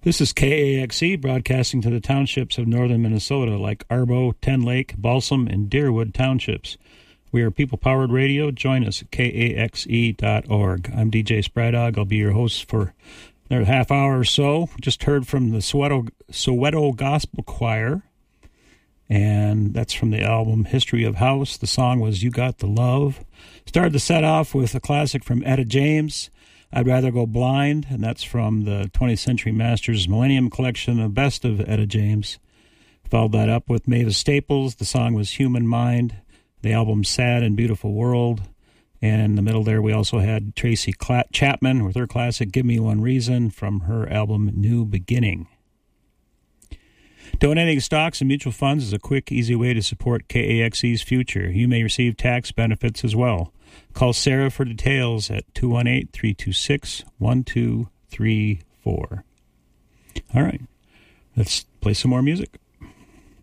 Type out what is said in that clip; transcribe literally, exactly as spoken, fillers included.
This is K A X E broadcasting to the townships of northern Minnesota like Arbo, Ten Lake, Balsam, and Deerwood townships. We are people-powered radio. Join us at K A X E dot org. I'm D J Sprydog. I'll be your host for another half hour or so. Just heard from the Soweto, Soweto Gospel Choir, and that's from the album History of House. The song was You Got the Love. Started the set off with a classic from Etta James, I'd Rather Go Blind, and that's from the twentieth Century Masters Millennium Collection, the best of Etta James. Followed that up with Mavis Staples. The song was Human Mind. The album Sad and Beautiful World. And in the middle there, we also had Tracy Cla- Chapman with her classic Give Me One Reason from her album New Beginning. Donating stocks and mutual funds is a quick, easy way to support K A X E's future. You may receive tax benefits as well. Call Sarah for details at two one eight, three two six, one two three four. All right, let's play some more music.